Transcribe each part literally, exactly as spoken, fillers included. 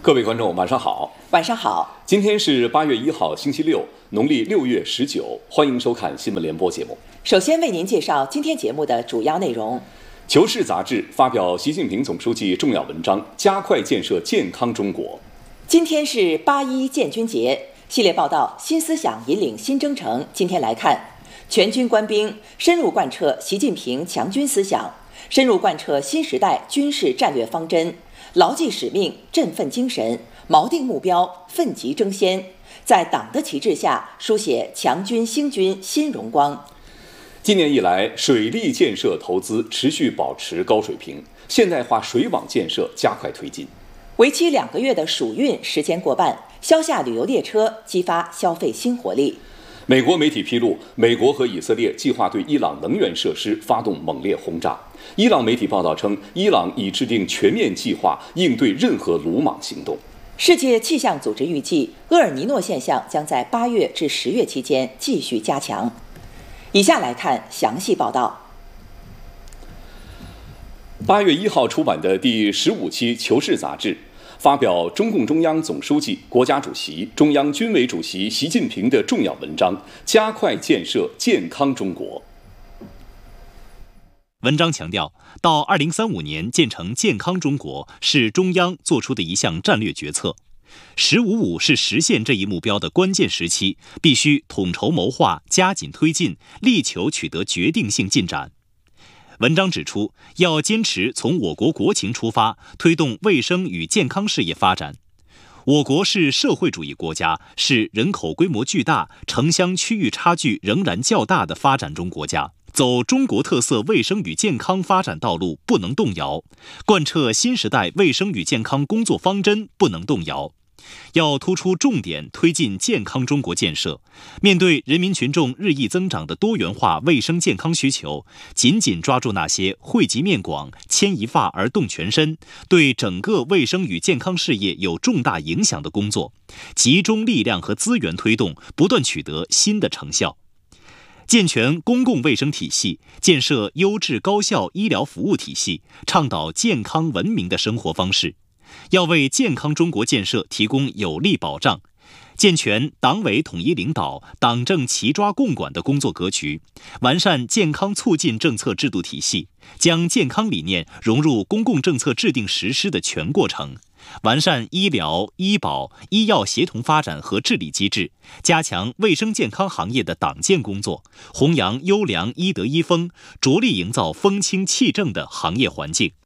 各位观众，晚上好。 晚上好。 今天是八月一号，星期六，农历六月十九。欢迎收看新闻联播节目。 首先为您介绍今天节目的主要内容。《 求是》杂志发表习近平总书记重要文章，加快建设健康中国。 今天是八一建军节，系列报道新思想引领新征程。今天来看，全军官兵深入贯彻习近平强军思想，深入贯彻新时代军事战略方针，牢记使命，振奋精神，锚定目标，奋楫争先，在党的旗帜下书写强军兴军新荣光。 今年以来，水利建设投资持续保持高水平，现代化水网建设加快推进。 为期两个月的暑运时间过半，消夏旅游列车激发消费新活力。 美国媒体披露，美国和以色列计划对伊朗能源设施发动猛烈轰炸。伊朗媒体报道称，伊朗已制定全面计划应对任何鲁莽行动。 世界气象组织预计，厄尔尼诺现象将在八月至十月期间继续加强。以下来看详细报道。 八月一号出版的第十五期《求是》杂志发表中共中央总书记、国家主席、中央军委主席习近平的重要文章，加快建设健康中国。 文章强调，到二零三五年建成健康中国是中央做出的一项战略决策。十五五是实现这一目标的关键时期，必须统筹谋划，加紧推进，力求取得决定性进展。文章指出，要坚持从我国国情出发，推动卫生与健康事业发展。我国是社会主义国家，是人口规模巨大、城乡区域差距仍然较大的发展中国家。走中国特色卫生与健康发展道路不能动摇，贯彻新时代卫生与健康工作方针不能动摇。要突出重点推进健康中国建设，面对人民群众日益增长的多元化卫生健康需求，紧紧抓住那些惠及面广、牵一发而动全身，对整个卫生与健康事业有重大影响的工作，集中力量和资源推动，不断取得新的成效。健全公共卫生体系，建设优质高效医疗服务体系，倡导健康文明的生活方式，要为健康中国建设提供有力保障。健全党委统一领导、党政齐抓共管的工作格局，完善健康促进政策制度体系，将健康理念融入公共政策制定实施的全过程，完善医疗、医保、医药协同发展和治理机制，加强卫生健康行业的党建工作，弘扬优良医德医风，着力营造风清气正的行业环境。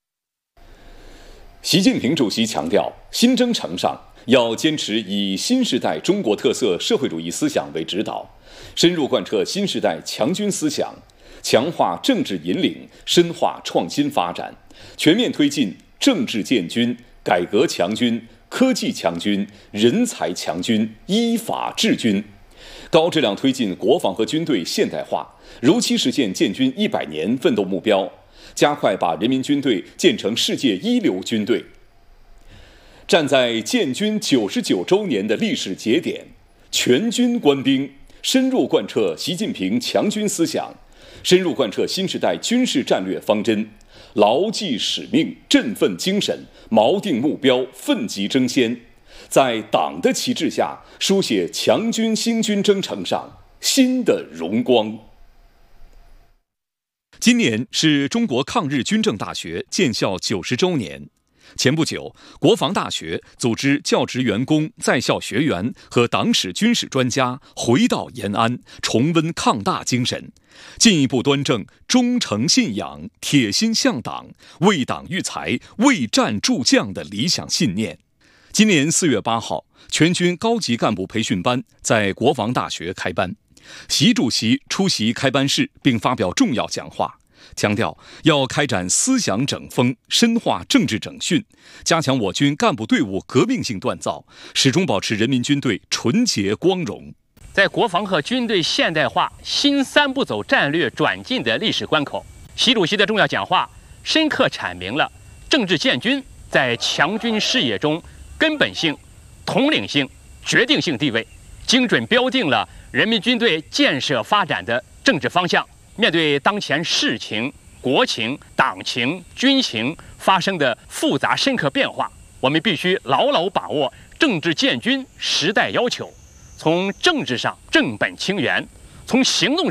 习近平主席强调，新征程上要坚持以新时代中国特色社会主义思想为指导，深入贯彻新时代强军思想，强化政治引领，深化创新发展，全面推进政治建军、改革强军、科技强军、人才强军、依法治军，高质量推进国防和军队现代化，如期实现建军一百年奋斗目标，加快把人民军队建成世界一流军队。站在建军九十九周年的历史节点，全军官兵深入贯彻习近平强军思想，深入贯彻新时代军事战略方针，牢记使命，振奋精神，锚定目标，奋楫争先，在党的旗帜下书写强军兴军征程上新的荣光。今年是中国抗日军政大学建校九十周年。前不久，国防大学组织教职员工、在校学员和党史军事专家回到延安，重温抗大精神，进一步端正忠诚信仰、铁心向党、为党育才、为战助将的理想信念。今年四月八号，全军高级干部培训班在国防大学开班，习主席出席开班式并发表重要讲话，强调要开展思想整风，深化政治整训，加强我军干部队伍革命性锻造，始终保持人民军队纯洁光荣。 在国防和军队现代化新三步走战略转进的历史关口，习主席的重要讲话深刻阐明了政治建军在强军事业中根本性、统领性、决定性地位，精准标定了人民军队建设发展的政治方向。面对当前世情、国情、党情、军情发生的复杂深刻变化， 我们必须牢牢把握政治建军时代要求，从政治上正本清源，从行动上